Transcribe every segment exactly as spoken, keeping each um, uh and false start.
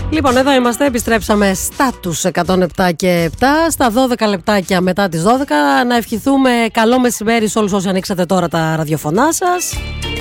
Λοιπόν, εδώ είμαστε, επιστρέψαμε στα τους εκατόν επτά και επτά, στα δώδεκα λεπτάκια μετά τις δώδεκα. Να ευχηθούμε καλό μεσημέρι σε όλους όσοι ανοίξατε τώρα τα ραδιοφωνά σας.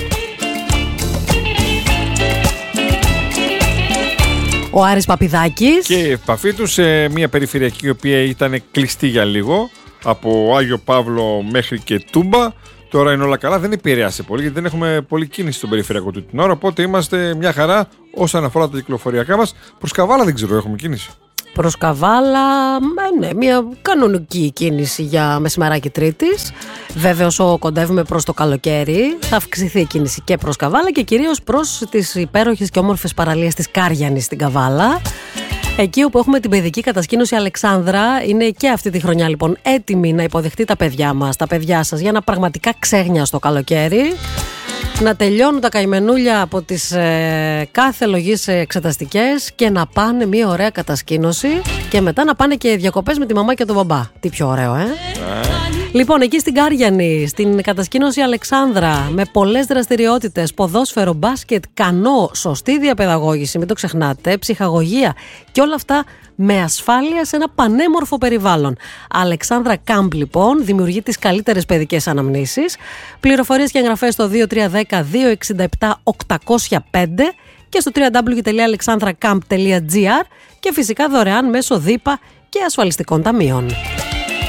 Ο Άρης Παπηδάκης. Και η επαφή του σε μια περιφερειακή η οποία ήταν κλειστή για λίγο, από Άγιο Παύλο μέχρι και Τούμπα. Τώρα είναι όλα καλά, δεν επηρέασε πολύ γιατί δεν έχουμε πολλή κίνηση στον περιφερειακό του την ώρα. Οπότε είμαστε μια χαρά όσον αφορά τα κυκλοφοριακά μας. Προς Καβάλα δεν ξέρω, έχουμε κίνηση. Προς Καβάλα, ναι, μια κανονική κίνηση για μεσημεράκι Τρίτης. Βέβαια, όσο κοντεύουμε προς το καλοκαίρι, θα αυξηθεί η κίνηση και προς Καβάλα και κυρίως προς τις υπέροχες και όμορφες παραλίες της Κάριανης στην Καβάλα. Εκεί όπου έχουμε την παιδική κατασκήνωση Αλεξάνδρα, είναι και αυτή τη χρονιά λοιπόν έτοιμη να υποδεχτεί τα παιδιά μας, τα παιδιά σας, για ένα πραγματικά ξέγνιαστο καλοκαίρι. Να τελειώνουν τα καημενούλια από τις ε, κάθε λογής εξεταστικές και να πάνε μια ωραία κατασκήνωση και μετά να πάνε και διακοπές με τη μαμά και τον μπαμπά. Τι πιο ωραίο, ε! Λοιπόν, εκεί στην Κάριανη, στην κατασκήνωση Αλεξάνδρα, με πολλές δραστηριότητες, ποδόσφαιρο, μπάσκετ, κανό, σωστή διαπαιδαγώγηση, μην το ξεχνάτε, ψυχαγωγία και όλα αυτά με ασφάλεια σε ένα πανέμορφο περιβάλλον. Αλεξάνδρα Κάμπ, λοιπόν, δημιουργεί τις καλύτερες παιδικές αναμνήσεις. Πληροφορίες και εγγραφές στο δύο τρία ένα μηδέν δύο έξι επτά οκτώ μηδέν πέντε και στο double-u double-u double-u τελεία alexandracamp τελεία gr και φυσικά δωρεάν μέσω ΔΥΠΑ και ασφαλιστικών ταμείων.